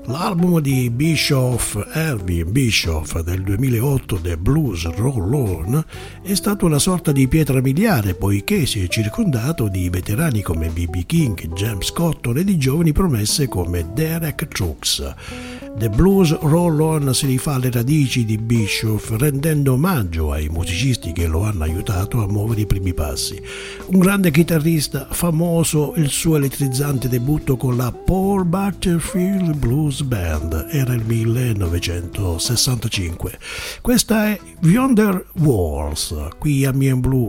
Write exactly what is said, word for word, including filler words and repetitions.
L'album di Bischoff, Erwin Bischoff, del duemilaotto, The Blues Roll On, è stato una sorta di pietra miliare poiché si è circondato di veterani come B B King, James Cotton e di giovani promesse come Derek Trucks. The Blues Roll On si rifà alle radici di Bischoff, rendendo omaggio ai musicisti che lo hanno aiutato a muovere i primi passi. Un grande chitarrista, famoso il suo elettrizzante debutto con la Paul Butterfield Blues Band, era il millenovecentosessantacinque. Questa è Yonder Walls, qui a Mien Blue.